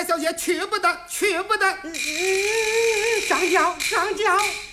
小姐去不得，去不得。 上轿，上轿。